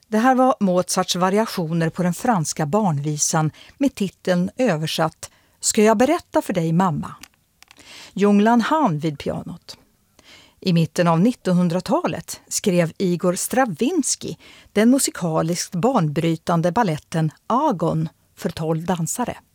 Det här var Mozarts variationer på den franska barnvisan med titeln översatt Ska jag berätta för dig, mamma? Junglan Han vid pianot. I mitten av 1900-talet skrev Igor Stravinsky den musikaliskt banbrytande balletten Agon för 12 dansare.